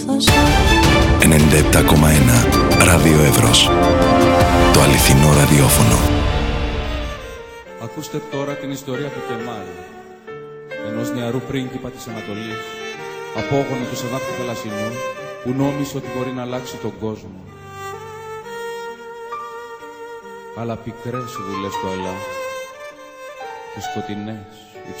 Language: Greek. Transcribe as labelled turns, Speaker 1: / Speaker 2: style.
Speaker 1: 97,1 Ράδιο Εύρος. Το αληθινό ραδιόφωνο.
Speaker 2: Ακούστε τώρα την ιστορία του Κεμάλ, ενός νεαρού πρίγκιπα της Ανατολής, απόγονο του Σεβάκ του Θαλασσινού, που νόμισε ότι μπορεί να αλλάξει τον κόσμο. Αλλά πικρές οι δουλειές του Αλλάχ, και σκοτεινές οι